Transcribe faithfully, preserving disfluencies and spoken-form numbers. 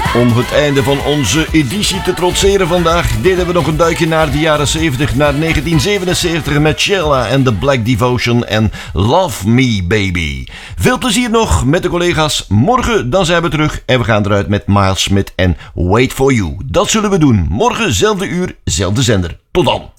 Om het einde van onze editie te trotseren vandaag deden we nog een duikje naar de jaren zeventig, naar negentien zevenenzeventig met Sheila en The Black Devotion en Love Me Baby. Veel plezier nog met de collega's. Morgen dan zijn we terug en we gaan eruit met Miles Smith en Wait For You. Dat zullen we doen. Morgen, zelfde uur, zelfde zender. Tot dan.